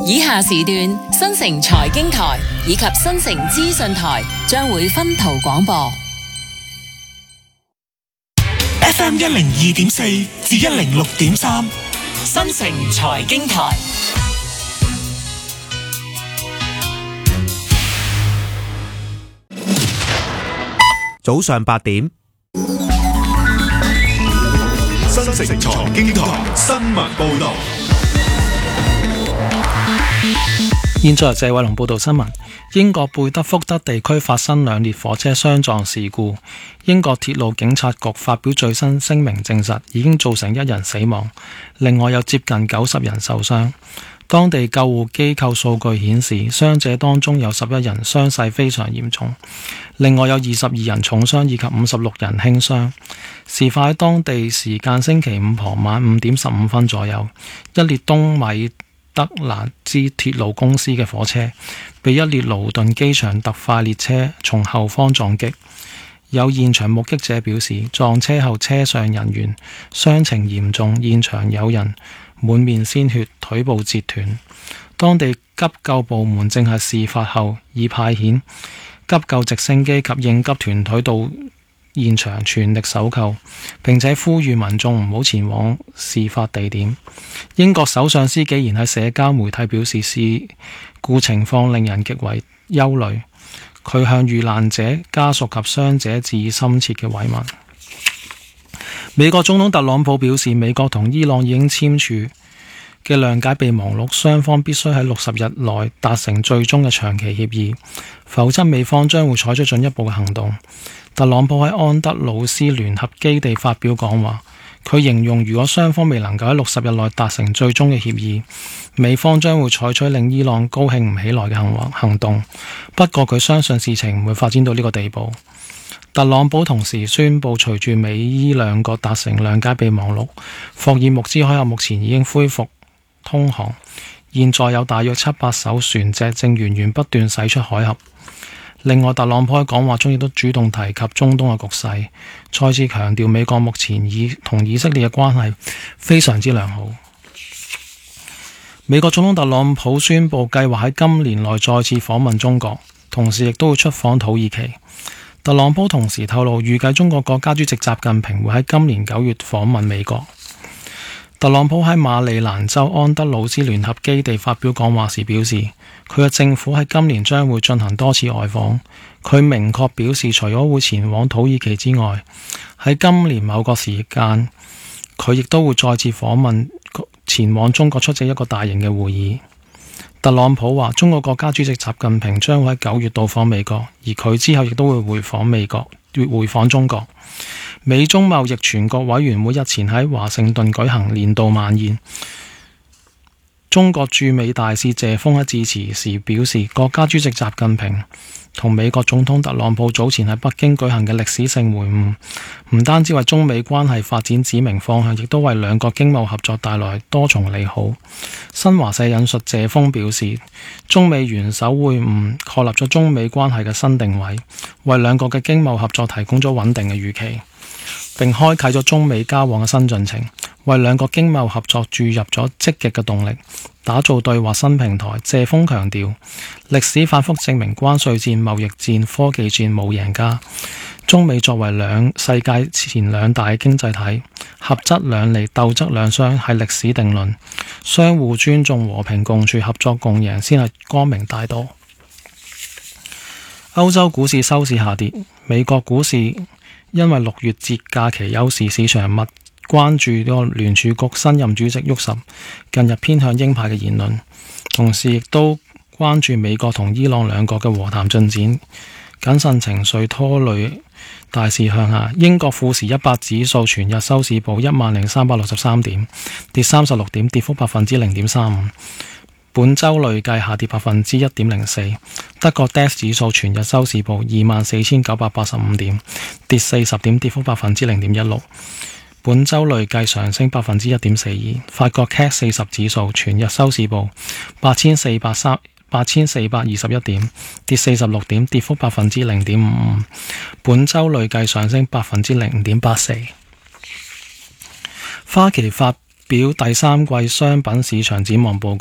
以下時段新城財經台以及新城資訊台將會分途廣播。 FM 102.4至106.3， 新城財經台。 早上8點， 新城財經台新聞報道。 現在謝偉龍報道新聞。英國貝德福德地區發生兩列火車相撞事故，英國鐵路警察局發表最新聲明證實已經造成1人死亡，另外有接近90人受傷。當地救護機構數據顯示，傷者當中有11人傷勢非常嚴重，另外有22人重傷以及56人輕傷。事發喺當地時間星期五傍晚5點15分左右，一列東米德蘭茲鐵路公司嘅火車被一列勞頓機場特快列車從後方撞擊。有現場目擊者表示，撞車後車上人員傷情嚴重，現場有人滿面鮮血，腿部截斷。當地急救部門正係事發後已派遣急救直升機及應急團隊到現場全力搜救，並且呼籲民眾唔好前往事發地點。英國首相施紀賢喺社交媒體表示，事故情況令人極為憂慮，佢向遇難者家屬及傷者致以深切嘅慰問。美國總統特朗普表示，美國同伊朗已經簽署嘅諒解備忘錄，雙方必須喺60日內達成最終嘅長期協議，否則美方將會採取進一步嘅行動。特朗普喺安德魯斯聯合基地發表講話，佢形容如果雙方未能夠喺60日內達成最終嘅協議，美方將會採取令伊朗高興唔起來嘅行動。不過佢相信事情唔會發展到呢個地步。特朗普同時宣布，隨住美伊兩國達成諒解備忘錄，霍爾木茲海峽目前已經恢復通航，現在有大約700艘船隻正源源不斷駛出海峽。另外，特朗普喺講話中亦都主動提及中東嘅局勢，再次強調美國目前同以色列嘅關係非常之良好。美國總統特朗普宣布計劃喺今年內再次訪問中國，同時亦都會出訪土耳其。特朗普同時透露，預計中國國家主席習近平會喺今年9月訪問美國。特朗普喺馬里蘭州安德魯斯聯合基地發表講話時表示，佢嘅政府喺今年將會進行多次外訪。佢明確表示，除咗會前往土耳其之外，喺今年某個時間，佢亦都會再次訪問，前往中國出席一個大型嘅會議。特朗普話，中國國家主席習近平將會喺9月到訪美國，而佢之後亦都會回訪中國。美中貿易全國委員會日前喺華盛頓舉行年度晚宴。中國駐美大使謝鋒喺致辭時表示，國家主席習近平同美國總統特朗普早前喺北京舉行嘅歷史性會晤，唔單止為中美關係發展指明方向，亦都為兩國經貿合作帶來多重利好。新華社引述謝鋒表示，中美元首會晤確立咗中美關係嘅新定位，為兩國嘅經貿合作提供咗穩定嘅預期，並開啟咗中美交往嘅新進程，為兩國經貿合作注入咗積極嘅動力，打造對話新平台。謝鋒強調，歷史反覆證明關稅戰、貿易戰、科技戰冇贏家。中美作為世界前兩大經濟體，合則兩利，鬥則兩傷，係歷史定論。相互尊重、和平共處、合作共贏先係光明大道。歐洲股市收市下跌，美國股市因為6月節假期休市，市場密關注呢個聯儲局新任主席沃什近日偏向鷹派嘅言論，同時亦都關注美國同伊朗兩國嘅和談進展，謹慎情緒拖累大市向下。英國富時100指數全日收市報10,363點，跌36點，跌幅0.35%。本周累計下跌1.04%。德國 DAX 指數全日收市報24,985點，跌40點，跌幅0.16%。本周累計上升1.42%。法國 CAC 40指數全日收市報8,421點，跌46點，跌幅0.55%。本周累計上升0.84%。花旗發表第三季商品市場展望報告。